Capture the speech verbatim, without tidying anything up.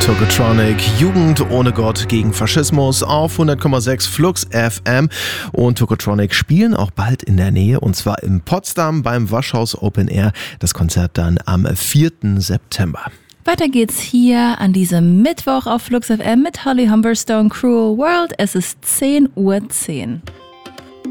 Tokotronic, Jugend ohne Gott gegen Faschismus auf hundert Komma sechs Flux F M. Und Tokotronic spielen auch bald in der Nähe, und zwar in Potsdam beim Waschhaus Open Air. Das Konzert dann am vierten September. Weiter geht's hier an diesem Mittwoch auf Flux F M mit Holly Humberstone, Cruel World. Es ist zehn Uhr zehn.